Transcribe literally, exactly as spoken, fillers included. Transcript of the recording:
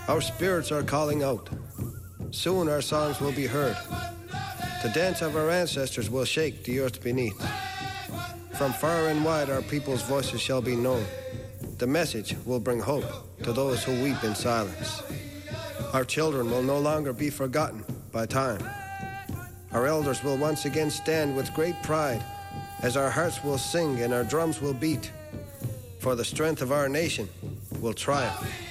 Our spirits are calling out. Soon our songs will be heard. The dance of our ancestors will shake the earth beneath. From far and wide our people's voices shall be known. The message will bring hope to those who weep in silence. Our children will no longer be forgotten by time. Our elders will once again stand with great pride as our hearts will sing and our drums will beat. For the strength of our nation will triumph.